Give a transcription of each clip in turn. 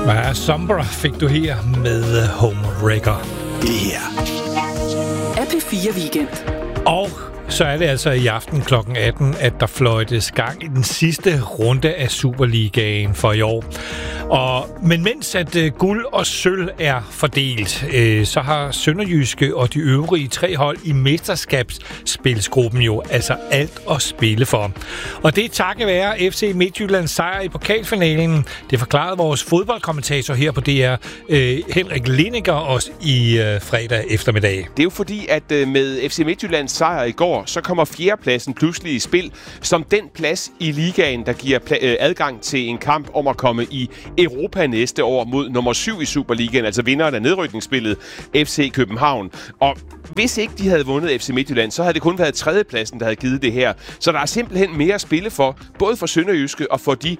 Ja, Sombra fik du her med Homewrecker. Det her er P4 Weekend. Og så er det altså i aften kl. 18, at der fløjtes gang i den sidste runde af Superligaen for i år. Men mens at guld og sølv er fordelt, så har Sønderjyske og de øvrige 3 hold i mesterskabsspilsgruppen jo altså alt at spille for. Og det er takket være FC Midtjyllands sejr i pokalfinalen. Det forklarede vores fodboldkommentator her på DR, Henrik Lineker, os i fredag eftermiddag. Det er jo fordi, at med FC Midtjyllands sejr i går, så kommer 4. pladsen pludselig i spil som den plads i ligaen, der giver adgang til en kamp om at komme i Europa næste år mod nummer 7 i Superligaen, altså vinderen af nedrykningsspillet FC København. Og hvis ikke de havde vundet FC Midtjylland, så havde det kun været 3. pladsen, der havde givet det her. Så der er simpelthen mere at spille for, både for Sønderjyske og for de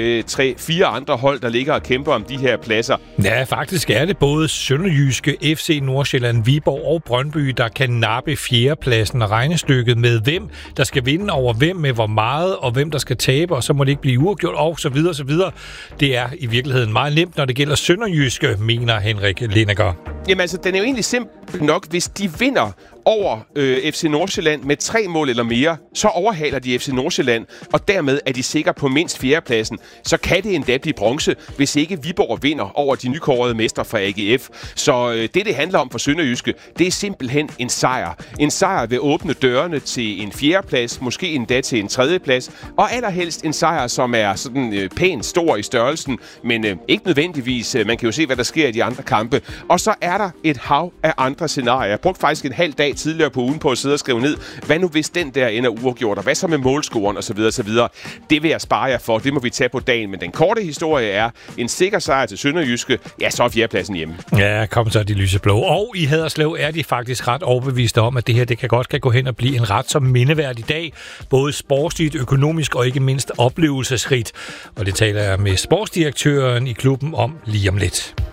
3-4 andre hold, der ligger og kæmper om de her pladser. Ja, faktisk er det både Sønderjyske, FC Nordsjælland, Viborg og Brøndby, der kan nappe 4. pladsen, og regnestykket med hvem, der skal vinde over hvem med hvor meget, og hvem der skal tabe, og så må det ikke blive uafgjort, og så videre, så videre. Det er i virkeligheden meget nemt, når det gælder Sønderjyske, mener Henrik Lineker. Jamen altså, den er jo egentlig simpelt nok, hvis de vinder over FC Nordsjælland med 3 mål eller mere, så overhaler de FC Nordsjælland, og dermed er de sikre på mindst 4. pladsen. Så kan det endda blive bronze, hvis ikke Viborg vinder over de nykårede mestre fra AGF. Så det handler om for Sønderjyske, det er simpelthen en sejr. En sejr vil åbne dørene til en 4. plads, måske endda til en 3. plads, og allerhelst en sejr, som er sådan pænt stor i størrelsen, men ikke nødvendigvis. Man kan jo se, hvad der sker i de andre kampe. Og så er der et hav af andre scenarier. Jeg brugte faktisk en halv dag tidligere på ugen på at sidde og skrive ned, hvad nu hvis den der ender uafgjort, og hvad så med målscoren osv. osv. Det vil jeg spare jer for, det må vi tage på dagen. Men den korte historie er en sikker sejr til Sønderjyske, ja, så er 4. pladsen hjemme. Ja, kom så de lyseblå. Og i Haderslev er de faktisk ret overbeviste om, at det her kan gå hen og blive en ret så mindeværdig dag, både sportsligt, økonomisk og ikke mindst oplevelsesrigt. Og det taler jeg med sportsdirektøren i klubben om lige om lidt.